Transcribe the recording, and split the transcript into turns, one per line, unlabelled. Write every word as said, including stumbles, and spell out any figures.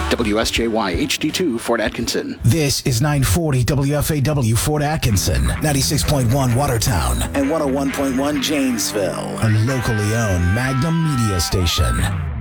W S J Y H D two, Fort Atkinson.
This is nine forty W F A W Fort Atkinson, ninety-six point one Watertown, and one oh one point one Janesville, a locally owned Magnum media station.